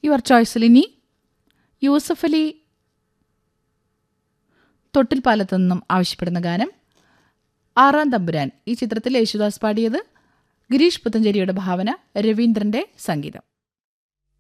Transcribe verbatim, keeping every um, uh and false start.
Your ചോയ്സിൽ ഇനി യൂസഫ് അലി തൊട്ടിൽപ്പാലത്തു നിന്നും ആവശ്യപ്പെടുന്ന ഗാനം ആറാം തമ്പുരാൻ. ഈ ചിത്രത്തിൽ യേശുദാസ് പാടിയത്, ഗിരീഷ് പുത്തഞ്ചേരിയുടെ ഭാവന, രവീന്ദ്രൻ്റെ സംഗീതം.